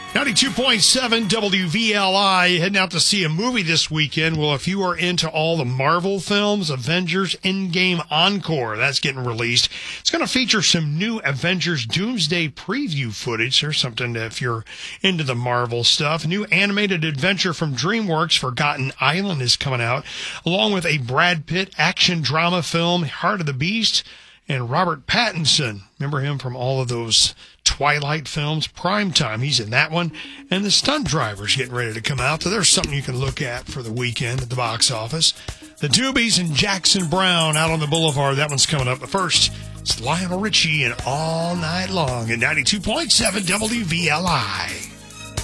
92.7 WVLI, heading out to see a movie this weekend. Well, if you are into all the Marvel films, Avengers Endgame Encore, that's getting released. It's going to feature some new Avengers Doomsday preview footage. There's something if you're into the Marvel stuff. A new animated adventure from DreamWorks, Forgotten Island, is coming out, along with a Brad Pitt action drama film, Heart of the Beast, and Robert Pattinson. Remember him from all of those Twilight films? Primetime, he's in that one. And The Stunt Driver's getting ready to come out. So there's something you can look at for the weekend at the box office. The Doobies and Jackson Browne out on the boulevard. That one's coming up. But first, it's Lionel Richie and All Night Long at 92.7 WVLI.